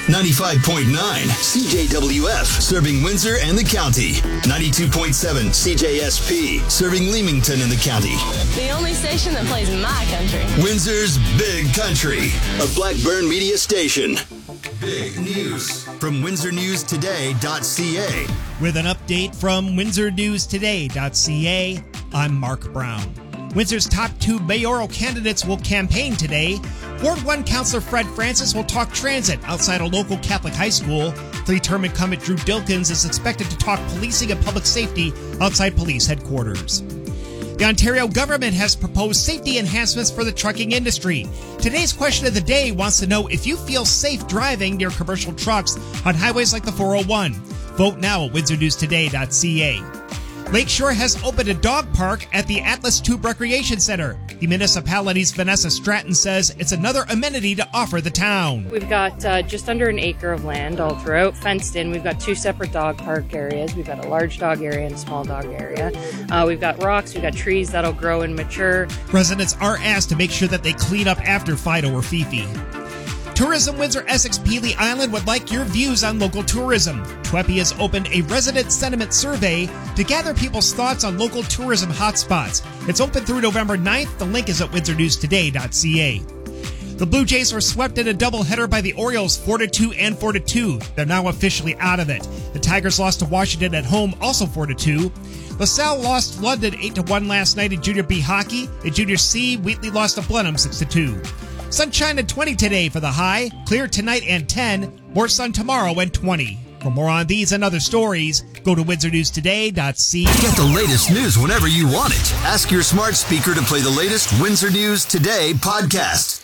95.9 CJWF, serving Windsor and the county. 92.7 CJSP, serving Leamington and the county. The only station that plays my country. Windsor's Big Country, a Blackburn media station. Big news from WindsorNewsToday.ca. With an update from WindsorNewsToday.ca, I'm Mark Brown. Windsor's top two mayoral candidates will campaign today. Ward 1 Councillor Fred Francis will talk transit outside a local Catholic high school. Three-term incumbent Drew Dilkins is expected to talk policing and public safety outside police headquarters. The Ontario government has proposed safety enhancements for the trucking industry. Today's question of the day wants to know if you feel safe driving near commercial trucks on highways like the 401. Vote now at WindsorNewsToday.ca. Lakeshore has opened a dog park at the Atlas Tube Recreation Center. The municipality's Vanessa Stratton says it's another amenity to offer the town. We've got just under an acre of land all throughout, fenced in. We've got two separate dog park areas. We've got a large dog area and a small dog area. We've got rocks, we've got trees that'll grow and mature. Residents are asked to make sure that they clean up after Fido or Fifi. Tourism Windsor Essex Peely Island would like your views on local tourism. TWEPI has opened a resident sentiment survey to gather people's thoughts on local tourism hotspots. It's open through November 9th. The link is at WindsorNewsToday.ca. The Blue Jays were swept in a doubleheader by the Orioles 4-2 and 4-2. They're now officially out of it. The Tigers lost to Washington at home, also 4-2. LaSalle lost London 8-1 last night in Junior B hockey. In Junior C, Wheatley lost to Blenheim 6-2. Sunshine at 20 today for the high. Clear tonight and 10. More sun tomorrow and 20. For more on these and other stories, go to WindsorNewsToday.ca. Get the latest news whenever you want it. Ask your smart speaker to play the latest Windsor News Today podcast.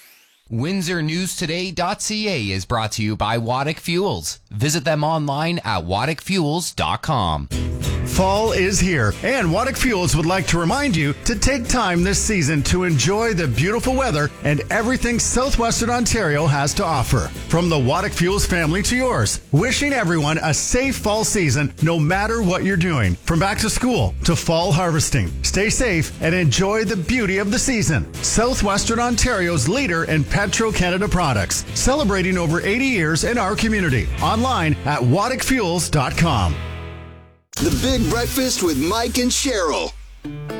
WindsorNewsToday.ca is brought to you by Waddick Fuels. Visit them online at WaddickFuels.com. Fall is here, and Waddick Fuels would like to remind you to take time this season to enjoy the beautiful weather and everything southwestern Ontario has to offer. From the Waddick Fuels family to yours, wishing everyone a safe fall season no matter what you're doing. From back to school to fall harvesting. Stay safe and enjoy the beauty of the season. Southwestern Ontario's leader in Petro-Canada products, celebrating over 80 years in our community. Online at WaddickFuels.com. The Big Breakfast with Mike and Cheryl.